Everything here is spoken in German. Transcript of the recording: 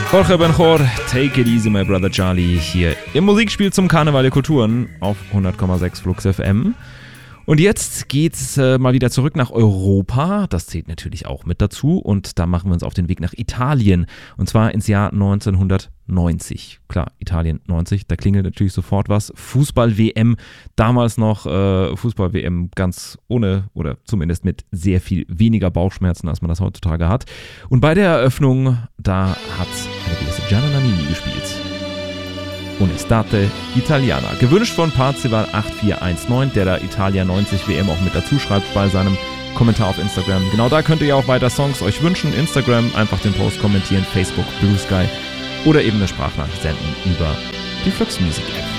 Jorge Benjor, Take It Easy, My Brother Charlie, hier im Musikspiel zum Karneval der Kulturen auf 100,6 Flux FM. Und jetzt geht's mal wieder zurück nach Europa, das zählt natürlich auch mit dazu, und da machen wir uns auf den Weg nach Italien, und zwar ins Jahr 1990. Klar, Italien 90, da klingelt natürlich sofort was. Fußball-WM, damals noch Fußball-WM ganz ohne oder zumindest mit sehr viel weniger Bauchschmerzen, als man das heutzutage hat. Und bei der Eröffnung, da hat eine gewisse Gianna Nannini gespielt. Un'estate Italiana. Gewünscht von Parzival8419, der da Italia 90 WM auch mit dazu schreibt bei seinem Kommentar auf Instagram. Genau da könnt ihr ja auch weiter Songs euch wünschen. Instagram, einfach den Post kommentieren, Facebook, Blue Sky oder eben eine Sprachnachricht senden über die Flux Music App.